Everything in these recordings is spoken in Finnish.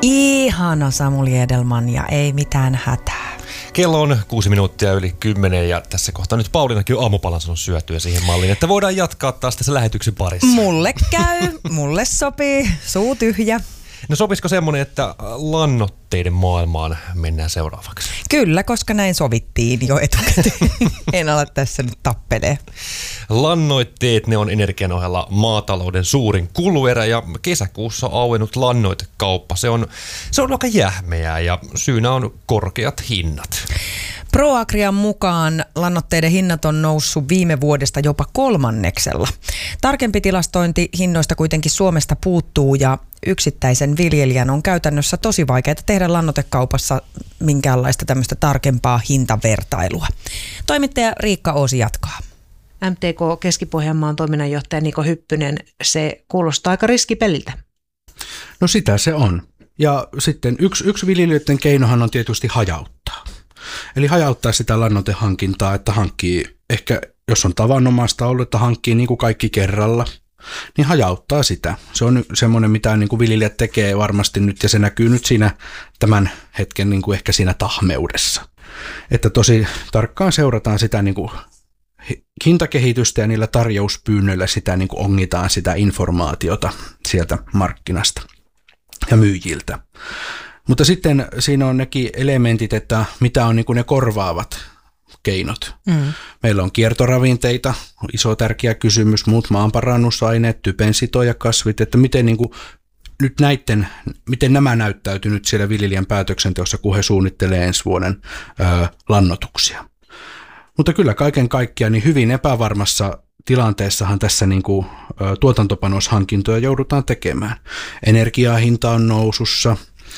Ihana Samuli Edelman ja ei mitään hätää. Kello on 6 minuuttia yli 10 ja tässä kohtaa nyt Pauliinakin on aamupalan saanut syötyä siihen malliin, että voidaan jatkaa taas tässä lähetyksen parissa. Mulle käy, mulle sopii, suu tyhjä. No sopisiko semmoinen, että lannoitteiden maailmaan mennään seuraavaksi? Kyllä, koska näin sovittiin jo etukäteen. En ala tässä nyt tappelee. Lannoitteet, ne on energian ohella maatalouden suurin kuluerä ja kesäkuussa auennut lannoitekauppa. Se on aika jähmeää ja syynä on korkeat hinnat. ProAgrian mukaan lannoitteiden hinnat on noussut viime vuodesta jopa 1/3. Tarkempi tilastointi hinnoista kuitenkin Suomesta puuttuu ja yksittäisen viljelijän on käytännössä tosi vaikeaa tehdä lannoitekaupassa minkäänlaista tämmöistä tarkempaa hintavertailua. Toimittaja Riikka Oosi jatkaa. MTK Keski-Pohjanmaan toiminnanjohtaja Niko Hyppynen, se kuulostaa aika riskipeliltä. No sitä se on. Ja sitten yksi viljelijöiden keinohan on tietysti hajauttaa. Eli hajauttaa sitä lannoitehankintaa, että hankkii ehkä, jos on tavanomaista ollut, että hankkii niin kuin kaikki kerralla, niin hajauttaa sitä. Se on semmoinen, mitä niin kuin viljelijät tekee varmasti nyt ja se näkyy nyt siinä tämän hetken niin kuin ehkä siinä tahmeudessa. Että tosi tarkkaan seurataan sitä niin kuin hintakehitystä ja niillä tarjouspyynnöillä sitä niin kuin ongitaan sitä informaatiota sieltä markkinasta ja myyjiltä. Mutta sitten siinä on nekin elementit, että mitä on niin kuin ne korvaavat keinot. Meillä on kiertoravinteita, iso tärkeä kysymys, muut maanparannusaineet, typensitojakasvit, että miten, niin kuin, nyt miten nämä näyttäytyy nyt siellä viljelijän päätöksenteossa, kun he suunnittelee ensi vuoden lannoituksia. Mutta kyllä kaiken kaikkiaan niin hyvin epävarmassa tilanteessahan tässä niin kuin tuotantopanoshankintoja joudutaan tekemään. Energiahinta on nousussa,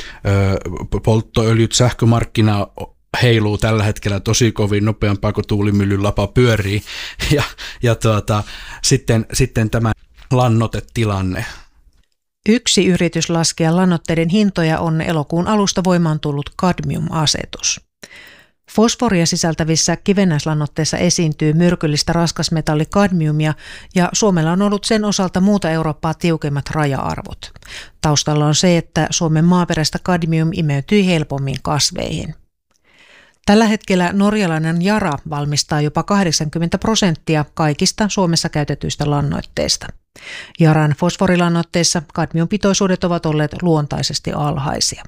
polttoöljyt, sähkömarkkina heiluu tällä hetkellä tosi kovin nopeampaa kuin tuulimyllyn lapa pyörii ja sitten tämä lannoitetilanne. Yksi yritys laskea lannoitteiden hintoja on elokuun alusta voimaan tullut kadmiumasetus. Fosforia sisältävissä kivennäislannoitteissa esiintyy myrkyllistä raskasmetalli kadmiumia ja Suomella on ollut sen osalta muuta Eurooppaa tiukemmat raja-arvot. Taustalla on se, että Suomen maaperästä kadmium imeytyy helpommin kasveihin. Tällä hetkellä norjalainen Yara valmistaa jopa 80% kaikista Suomessa käytetyistä lannoitteista. Yaran fosforilannoitteissa kadmiumpitoisuudet ovat olleet luontaisesti alhaisia.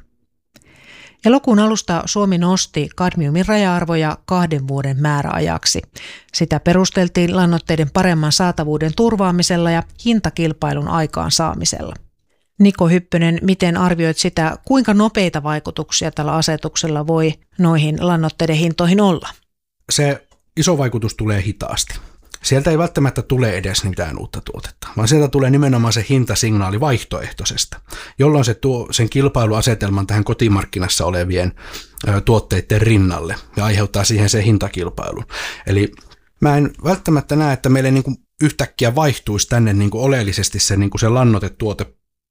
Elokuun alusta Suomi nosti kadmiumin raja-arvoja 2 vuoden määräajaksi. Sitä perusteltiin lannoitteiden paremman saatavuuden turvaamisella ja hintakilpailun aikaansaamisella. Niko Hyppönen, miten arvioit sitä, kuinka nopeita vaikutuksia tällä asetuksella voi noihin lannoitteiden hintoihin olla? Se iso vaikutus tulee hitaasti. Sieltä ei välttämättä tule edes mitään uutta tuotetta, vaan sieltä tulee nimenomaan se hintasignaali vaihtoehtoisesta, jolloin se tuo sen kilpailuasetelman tähän kotimarkkinassa olevien tuotteiden rinnalle ja aiheuttaa siihen se hintakilpailun. Eli mä en välttämättä näe, että meille niin kuin yhtäkkiä vaihtuisi tänne niin kuin oleellisesti se, niin kuin se lannoitetuote,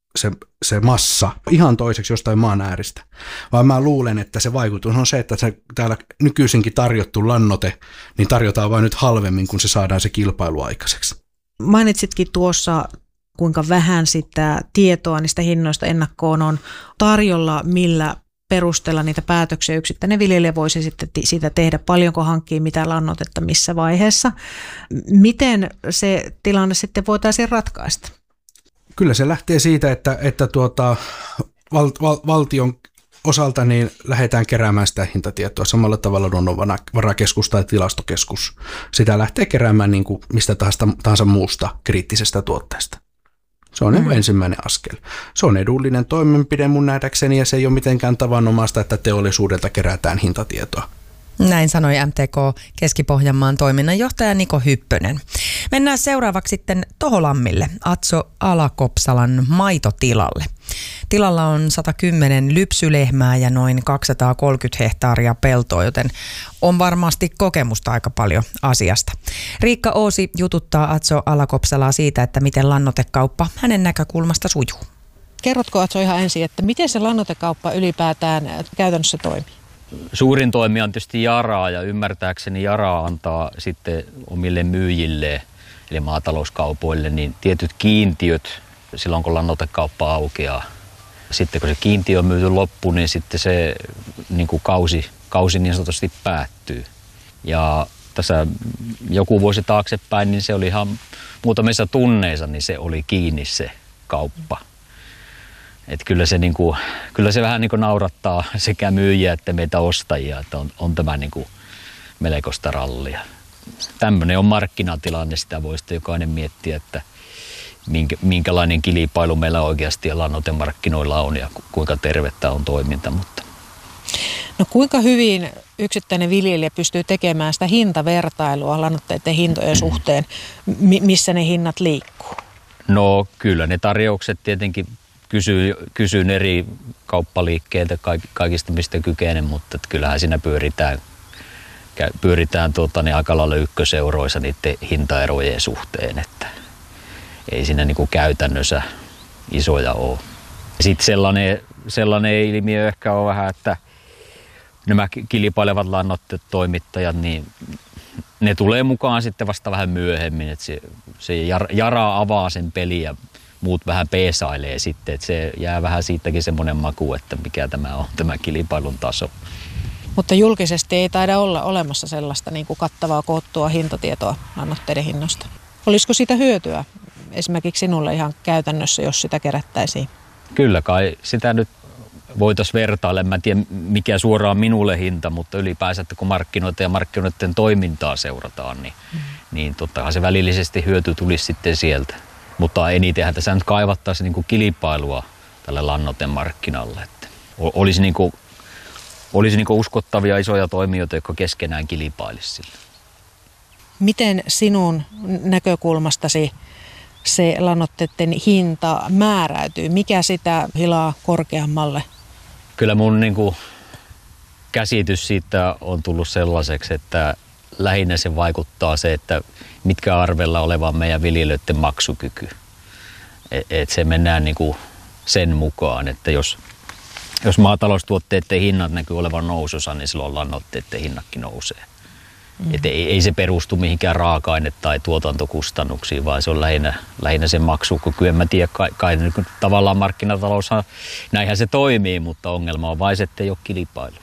se massa ihan toiseksi jostain maan ääristä, vaan mä luulen, että se vaikutus on se, että se täällä nykyisinkin tarjottu lannoite, niin tarjotaan vain nyt halvemmin, kun se saadaan se kilpailu aikaiseksi. Mainitsitkin tuossa, kuinka vähän sitä tietoa niistä hinnoista ennakkoon on tarjolla, millä perusteella niitä päätöksiä yksittäinen viljelijä voisi sitten siitä tehdä, paljonko hankkii mitä lannoitetta missä vaiheessa. Miten se tilanne sitten voitaisiin ratkaista? Kyllä se lähtee siitä, että valtion osalta niin lähdetään keräämään sitä hintatietoa samalla tavalla luonnonvarakeskus tai tilastokeskus. Sitä lähtee keräämään niin kuin mistä tahansa muusta kriittisestä tuotteesta. Se on ensimmäinen askel. Se on edullinen toimenpide mun nähdäkseni ja se ei ole mitenkään tavanomaista, että teollisuudelta kerätään hintatietoa. Näin sanoi MTK Keski-Pohjanmaan toiminnanjohtaja Niko Hyppönen. Mennään seuraavaksi sitten Toholammille, Atso Alakopsalan maitotilalle. Tilalla on 110 lypsylehmää ja noin 230 hehtaaria peltoa, joten on varmasti kokemusta aika paljon asiasta. Riikka Oosi jututtaa Atso Alakopsalaa siitä, että miten lannoitekauppa hänen näkökulmasta sujuu. Kerrotko Atso ihan ensin, että miten se lannoitekauppa ylipäätään käytännössä toimii? Suurin toimija on tietysti Yara ja ymmärtääkseni Yara antaa sitten omille myyjille eli maatalouskaupoille niin tietyt kiintiöt silloin kun lannoitekauppa aukeaa. sitten kun se kiintiö on myyty loppuun, niin sitten se niin kuin kausi niin sanotusti päättyy. Ja tässä joku vuosi taaksepäin, niin se oli ihan muutamissa tunneissa, niin se oli kiinni se kauppa. Et kyllä se vähän niin kuin naurattaa sekä myyjiä että meitä ostajia, että on tämä niin kuin melkoista rallia. Tämmöinen on markkinatilanne, sitä voi sitten jokainen miettiä, että minkälainen kilpailu meillä oikeasti lannoitemarkkinoilla on ja kuinka tervettä on toiminta. No kuinka hyvin yksittäinen viljelijä pystyy tekemään sitä hintavertailua lannoitteiden hintojen suhteen, missä ne hinnat liikkuu? No kyllä ne tarjoukset tietenkin kysyy eri kauppaliikkeiltä kaikista mistä kykenen, mutta kyllähän siinä pyöritään aika lailla ykköseuroissa niiden hintaerojen suhteen, että ei siinä niin kuin käytännössä isoja ole. Sitten sellainen ilmiö ehkä on vähän, että nämä kilpailevat lannoitetoimittajat, niin ne tulee mukaan sitten vasta vähän myöhemmin, että se Yara avaa sen pelin ja muut vähän peesailee sitten, että se jää vähän siitäkin semmoinen maku, että mikä tämä on, tämä kilpailun taso. Mutta julkisesti ei taida olla olemassa sellaista niin kuin kattavaa koottua hintatietoa lannoitteiden hinnoista. Olisiko siitä hyötyä esimerkiksi sinulle ihan käytännössä, jos sitä kerättäisiin? Kyllä kai sitä nyt voitaisiin vertailla. Mä en tiedä mikä suoraan minulle hinta, mutta ylipäänsä, että kun markkinoita ja markkinoiden toimintaa seurataan, niin tottahan se välillisesti hyöty tulisi sitten sieltä. Mutta enitenhän tässä nyt kaivattaisiin niin kuin kilpailua tälle lannoitemarkkinalle. Että olisi niin kuin uskottavia isoja toimijoita, jotka keskenään kilpailisivat sillä. Miten sinun näkökulmastasi se lannoitteiden hinta määräytyy? Mikä sitä hilaa korkeammalle? Kyllä mun niin kuin käsitys siitä on tullut sellaiseksi, että lähinnä se vaikuttaa se, että mitkä arvella olevan meidän viljelijöiden maksukyky. Et se mennään niin kuin sen mukaan, että jos maataloustuotteiden hinnat näkyy olevan nousussa, niin silloin lannoitteiden hinnatkin nousee. Et ei se perustu mihinkään raaka-aine- tai tuotantokustannuksiin, vaan se on lähinnä se maksukyky. En mä tiedä, kai tavallaan markkinataloushan, näinhän se toimii, mutta ongelma on vain se, että ei ole kilpailu.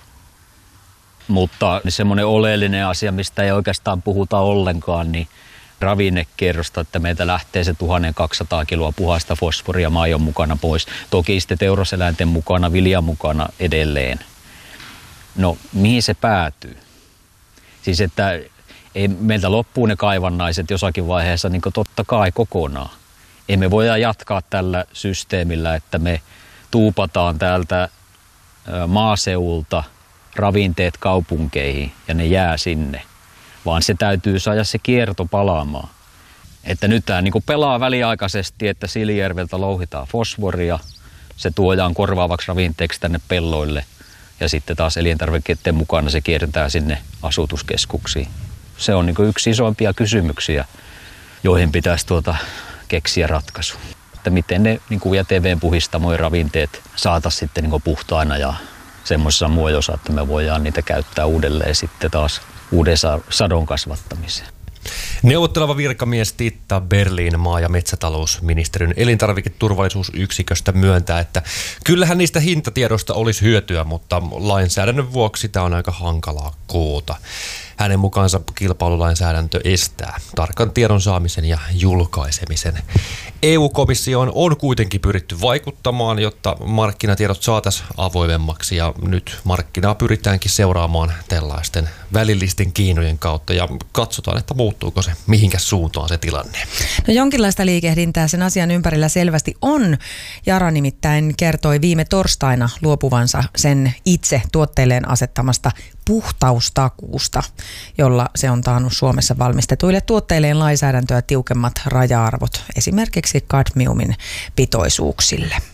Mutta semmoinen oleellinen asia, mistä ei oikeastaan puhuta ollenkaan, niin ravinnekerrosta, että meiltä lähtee se 1200 kiloa puhasta fosforia maidon mukana pois. Toki sitten teuraseläinten mukana, viljan mukana edelleen. No, mihin se päätyy? Siis, että ei meiltä loppuu ne kaivannaiset jossakin vaiheessa niin totta kai kokonaan. Emme voida jatkaa tällä systeemillä, että me tuupataan täältä maaseulta ravinteet kaupunkeihin ja ne jää sinne. Vaan se täytyy saada se kierto palaamaan. Että nyt tämä niin pelaa väliaikaisesti, että Siilijärveltä louhitaan fosforia, se tuodaan korvaavaksi ravinteeksi tänne pelloille ja sitten taas elintarvikkeiden mukana se kierretään sinne asutuskeskuksiin. Se on niin yksi isoimpia kysymyksiä, joihin pitäisi keksiä ratkaisu. Että miten ne niin jäteveen puhistamojen ravinteet saataisiin sitten niin puhtaina ja semmoisessa muodossa, että me voidaan niitä käyttää uudelleen sitten taas uuden sadon kasvattamiseen. Neuvotteleva virkamies Titta Berlin maa- ja metsätalousministeriön elintarviketurvallisuusyksiköstä myöntää, että kyllähän niistä hintatiedoista olisi hyötyä, mutta lainsäädännön vuoksi tämä on aika hankalaa koota. Hänen mukaansa kilpailulainsäädäntö estää tarkan tiedon saamisen ja julkaisemisen. EU-komissioon on kuitenkin pyritty vaikuttamaan, jotta markkinatiedot saataisiin avoimemmaksi ja nyt markkinaa pyritäänkin seuraamaan tällaisten välillisten keinojen kautta ja katsotaan, että muuttuuko se mihinkä suuntaan se tilanne. No jonkinlaista liikehdintää sen asian ympärillä selvästi on. Yara nimittäin kertoi viime torstaina luopuvansa sen itse tuotteilleen asettamasta puhtaustakuusta, jolla se on taannut Suomessa valmistetuille tuotteilleen lainsäädäntöä tiukemmat raja-arvot esimerkiksi kadmiumin pitoisuuksille.